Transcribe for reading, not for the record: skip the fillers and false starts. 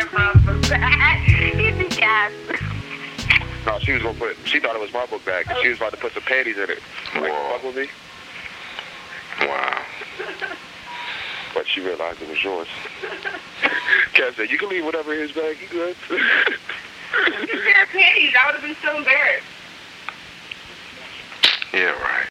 my book bag. You think ass. No, she was gonna put. She thought it was my book bag. She was about to put some panties in it. Like, fuck with me. Wow. But she realized it was yours. Kev said, "You can leave whatever in his bag. You good?" You said panties. I would have been so embarrassed. Yeah, right.